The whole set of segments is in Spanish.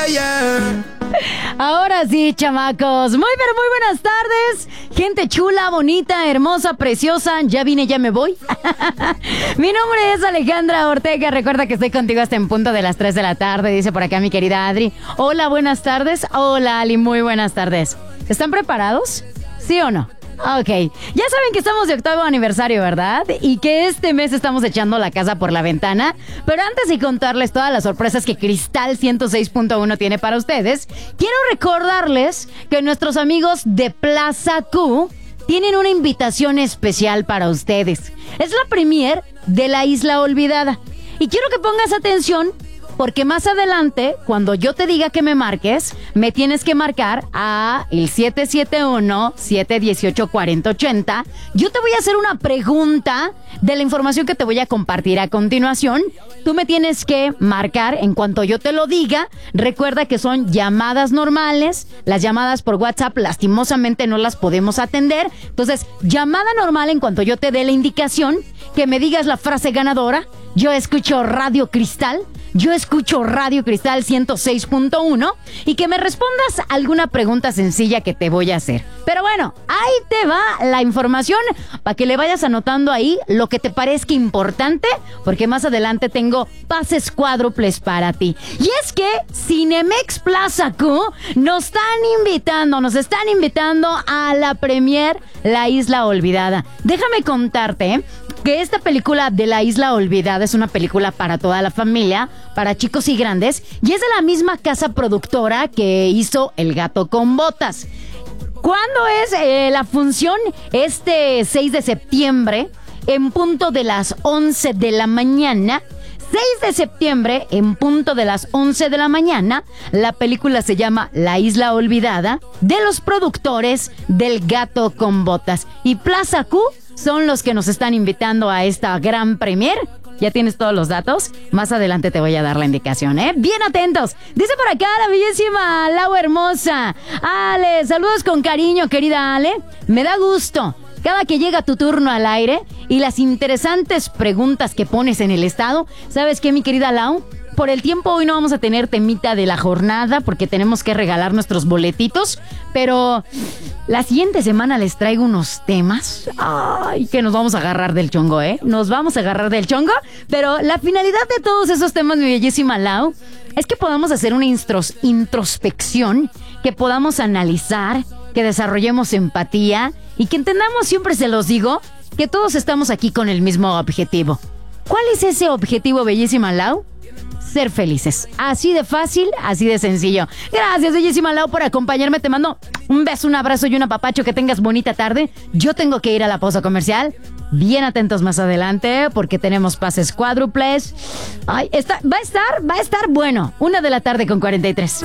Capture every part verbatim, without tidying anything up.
Ahora sí, chamacos. Muy, pero muy buenas tardes. Gente chula, bonita, hermosa, preciosa. Ya vine, ya me voy. Mi nombre es Alejandra Ortega. Recuerda que estoy contigo hasta en punto de las tres de la tarde. Dice por acá mi querida Adri. Hola, buenas tardes. Hola, Ali, muy buenas tardes. ¿Están preparados? ¿Sí o no? Ok, ya saben que estamos de octavo aniversario, ¿verdad? Y que este mes estamos echando la casa por la ventana. Pero antes de contarles todas las sorpresas que Cristal ciento seis punto uno tiene para ustedes, quiero recordarles que nuestros amigos de Plaza Q tienen una invitación especial para ustedes. Es la premier de La Isla Olvidada. Y quiero que pongas atención, porque más adelante, cuando yo te diga que me marques, me tienes que marcar a el siete siete uno, siete uno ocho, cuatro cero ocho cero. Yo te voy a hacer una pregunta de la información que te voy a compartir a continuación. Tú me tienes que marcar en cuanto yo te lo diga. Recuerda que son llamadas normales. Las llamadas por WhatsApp lastimosamente no las podemos atender. Entonces, llamada normal en cuanto yo te dé la indicación, que me digas la frase ganadora. Yo escucho Radio Cristal. Yo escucho Radio Cristal ciento seis punto uno y que me respondas alguna pregunta sencilla que te voy a hacer. Pero bueno, ahí te va la información para que le vayas anotando ahí lo que te parezca importante, porque más adelante tengo pases cuádruples para ti. Y es que Cinemex Plaza Q nos están invitando, nos están invitando a la premier La Isla Olvidada. Déjame contarte que esta película de La Isla Olvidada es una película para toda la familia, para chicos y grandes, y es de la misma casa productora que hizo El Gato con Botas. ¿Cuándo es eh, la función? Este seis de septiembre, en punto de las once de la mañana. seis de septiembre, en punto de las once de la mañana, la película se llama La Isla Olvidada, de los productores del Gato con Botas. Y Plaza Q son los que nos están invitando a esta gran premier. ¿Ya tienes todos los datos? Más adelante te voy a dar la indicación, ¿eh? Bien atentos. Dice por acá la bellísima Lau Hermosa. Ale, saludos con cariño, querida Ale. Me da gusto cada que llega tu turno al aire y las interesantes preguntas que pones en el estado. ¿Sabes qué, mi querida Lau? Por el tiempo hoy no vamos a tener temita de la jornada porque tenemos que regalar nuestros boletitos, pero la siguiente semana les traigo unos temas. Ay, que nos vamos a agarrar del chongo, ¿eh? Nos vamos a agarrar del chongo, pero la finalidad de todos esos temas, mi bellísima Lau, es que podamos hacer una intros- introspección, que podamos analizar, que desarrollemos empatía y que entendamos, siempre se los digo, que todos estamos aquí con el mismo objetivo. ¿Cuál es ese objetivo, bellísima Lau? Ser felices. Así de fácil, así de sencillo. Gracias, bellísima Lau, por acompañarme. Te mando un beso, un abrazo y un apapacho. Que tengas bonita tarde. Yo tengo que ir a la pausa comercial. Bien atentos más adelante porque tenemos pases cuádruples. Ay, está, va a estar, va a estar bueno. Una de la tarde con cuarenta y tres.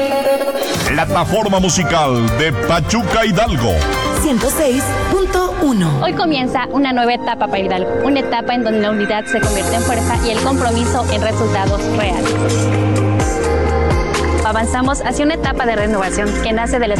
Plataforma musical de Pachuca Hidalgo. ciento seis punto uno. Hoy comienza una nueva etapa para Hidalgo, una etapa en donde la unidad se convierte en fuerza y el compromiso en resultados reales. Avanzamos hacia una etapa de renovación que nace del